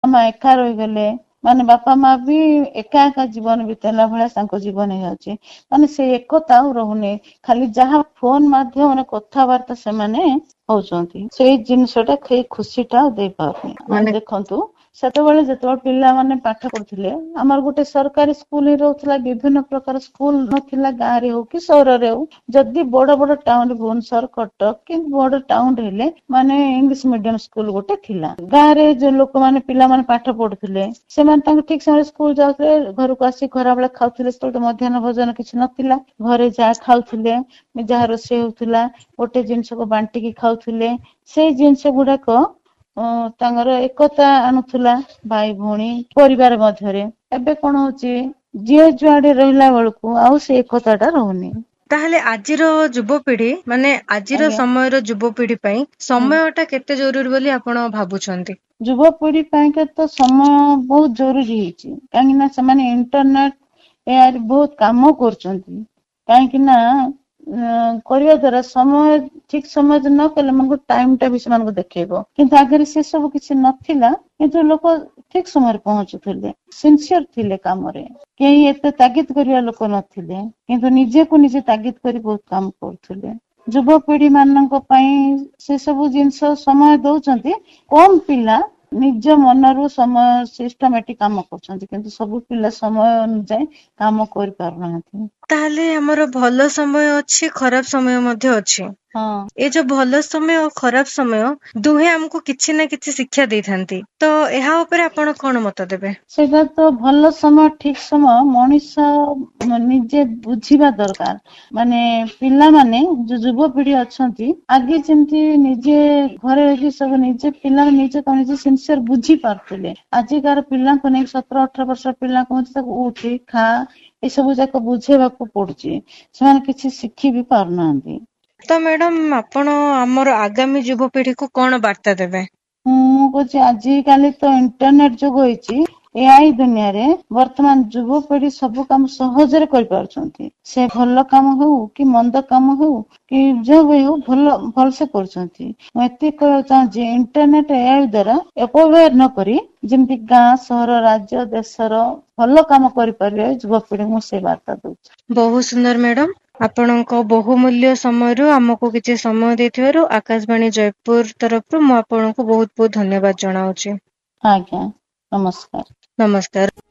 ମା ଏକା ରହିଗଲେ, ମାନେ ବାପା ମା ବି ଏକା ଏକା ଜୀବନ ବିତେଇଲା ଭଳିଆ ତାଙ୍କ ଜୀବନ ହେଇଯାଉଛି। ମାନେ ସେ ଏକତା ଆଉ ରହୁନି, ଖାଲି ଯାହା ଫୋନ ମାଧ୍ୟମରେ କଥାବାର୍ତ୍ତା ସେମାନେ ହଉଛନ୍ତି, ସେଇ ଜିନିଷଟା ସେଇ ଖୁସି ଟା ଆଉ ଦେଇପାରୁନି। ମାନେ ଦେଖନ୍ତୁ ସେତେବେଳେ ଯେତେବେଳେ ପିଲାମାନେ ପାଠ ପଢୁଥିଲେ, ଆମର ଗୋଟେ ସରକାରୀ ସ୍କୁଲ ହିଁ ରହୁଥିଲା, ବିଭିନ୍ନ ପ୍ରକାର ସ୍କୁଲ ନଥିଲା, ଗାଁରେ ହଉ କି ସହରରେ ହଉ। ଯଦି ବଡ ବଡ ଟାଉନ ଭୁବନେଶ୍ୱର କଟକ କି ବଡ ଟାଉନ ହେଲେ ମାନେ ଇଂଲିଶ ମିଡିୟମ ସ୍କୁଲ ଗୋଟେ ଥିଲା। ଗାଁରେ ଯୋଉ ଲୋକମାନେ ପିଲାମାନେ ପାଠ ପଢୁଥିଲେ ସେମାନେ ତାଙ୍କୁ ଠିକ ସମୟରେ ସ୍କୁଲ ଯାଉଥିଲେ, ଘରକୁ ଆସି ଖରାବେଳେ ଖାଉଥିଲେ, ସେତେବେଳେ ମଧ୍ୟାହ୍ନ ଭୋଜନ କିଛି ନଥିଲା, ଘରେ ଯାହା ଖାଉଥିଲେ, ଯାହା ରୋଷେଇ ହଉଥିଲା ଗୋଟେ ଜିନିଷକୁ ବାଣ୍ଟିକି ଖାଉଥିଲେ। ସେଇ ଜିନିଷ ଗୁଡାକ ତାଙ୍କର ଏକତା ଆଣୁଥିଲା ଭାଇ ଭଉଣୀ ପରିବାର ମଧ୍ୟରେ। ଏବେ କଣ ହଉଛି, ଯିଏ ଯୁଆଡେ ରହିଲା ବେଳକୁ ଆଉ ସେ ଏକତା ଟା ରହୁନି। ତାହେଲେ ଆଜିର ଯୁବପିଢି, ମାନେ ଆଜିର ଆଜ୍ଞା। ସମୟର ଯୁବପିଢି ପାଇଁ ସମୟଟା କେତେ ଜରୁରୀ ବୋଲି ଆପଣ ଭାବୁଛନ୍ତି? ଯୁବପିଢି ପାଇଁକା ତ ସମୟ ବହୁତ ଜରୁରୀ ହେଇଛି, କାହିଁକି ନା ସେମାନେ ଇଣ୍ଟରନେଟ ଏଆଇ ବହୁତ କାମ କରୁଛନ୍ତି। କାହିଁକି ନା କରିବା ଦ୍ଵାରା ସମୟ ଠିକ ସମୟ ନ କଲେ ମଙ୍କୁ ଟାଇମ ଟା ବି ସେମାନଙ୍କୁ ଦେଖେଇବ, କିନ୍ତୁ ଆଗରେ ସେ ସବୁ କିଛି ନଥିଲା। କିନ୍ତୁ ଲୋକ ଠିକ ସମୟରେ ପହଞ୍ଚୁଥିଲେ, ସିନସିୟର ଥିଲେ କାମରେ, କେହି ଏତେ ତାଗିଦ କରିବା ଲୋକ ନଥିଲେ, କିନ୍ତୁ ନିଜକୁ ନିଜେ ତାଗିଦ କରି ବହୁତ କାମ କରୁଥିଲେ। ଯୁବପିଢି ମାନଙ୍କ ପାଇଁ ସେ ସବୁ ଜିନିଷ ସମୟ ଦଉଛନ୍ତି। କମ ପିଲା ନିଜ ମନରୁ ସମୟ ସିଷ୍ଟମାଟିକ କାମ କରୁଛନ୍ତି, କିନ୍ତୁ ସବୁ ପିଲା ସମୟ ଅନୁଯାୟୀ କାମ କରିପାରୁନାହାନ୍ତି। ତାହେଲେ ଆମର ଭଲ ସମୟ ଅଛି, ଖରାପ ସମୟ ମଧ୍ୟ ଅଛି। ହଁ। ଏ ଯୋଉ ଭଲ ସମୟ ଆଉ ଖରାପ ସମୟ ଦୁହେଁ ଆମକୁ କିଛି ନା କିଛି ଶିକ୍ଷା ଦେଇଥାନ୍ତି, ତ ଏହା ଉପରେ ଆପଣ କଣ ମତ ଦେବେ? ସେଇଟା ତ ଭଲ ସମୟ ଠିକ ସମୟ ମଣିଷ ନିଜେ ବୁଝିବା ଦରକାର। ମାନେ ପିଲାମାନେ ଯୋଉ ଯୁବପିଢି ଅଛନ୍ତି, ଆଗେ ଯେମିତି ନିଜେ ଘରେ ରହିକି ସବୁ ନିଜେ ପିଲାମାନେ ନିଜେ କଣ ନିଜେ ସିନସିୟର ବୁଝି ପାରୁଥିଲେ। ଆଜିକାର ପିଲାଙ୍କୁ ନେଇକି 17-18 ବର୍ଷ ପିଲାଙ୍କୁ ତାକୁ ଉଠି ଖା ଏସବୁ ଯାକ ବୁଝେଇବାକୁ ପଡୁଛି, ସେମାନେ କିଛି ଶିଖି ବି ପାରୁନାହାନ୍ତି। ତ ମ୍ୟାଡାମ ଆପଣ ଆମର ଆଗାମୀ ଯୁବପିଢିକୁ କଣ ବାର୍ତ୍ତା ଦେବେ? ମୁଁ କହୁଛି ଆଜି କାଲି ତ ଇଣ୍ଟରନେଟ ଯୋଗୁ ହେଇଛି, ଏଆଇ ଦୁନିଆରେ ବର୍ତ୍ତମାନ ଯୁବପିଢି ସବୁ କାମ ସହଜରେ କରିପାରୁଛନ୍ତି। ସେ ଭଲ କାମ ହଉ କି ମନ୍ଦ କାମ ହଉ କି ଯୋଉ ବି ହଉ ଭଲସେ କରୁଛନ୍ତି। ମୁଁ ଏତିକି କହିବାକୁ ଚାହୁଁଛି, ଇଣ୍ଟରନେଟ ଏଆଇ ଦ୍ଵାରା ଅପବ୍ୟବହାର ନ କରି ଯେମିତି ଗାଁ ସହର ରାଜ୍ୟ ଦେଶର ଭଲ କାମ କରିପାରିବେ ଯୁବପିଢି, ମୁଁ ସେଇ ବାର୍ତ୍ତା ଦଉଛି। ବହୁତ ସୁନ୍ଦର ମ୍ୟାଡାମ, ଆପଣଙ୍କ ବହୁମୂଲ୍ୟ ସମୟରୁ ଆମକୁ କିଛି ସମୟ ଦେଇଥିବାରୁ ଆକାଶବାଣୀ ଜୟପୁର ତରଫରୁ ମୁଁ ଆପଣଙ୍କୁ ବହୁତ ବହୁତ ଧନ୍ୟବାଦ ଜଣାଉଛି। ଆଜ୍ଞା, ନମସ୍କାର। ନମସ୍କାର।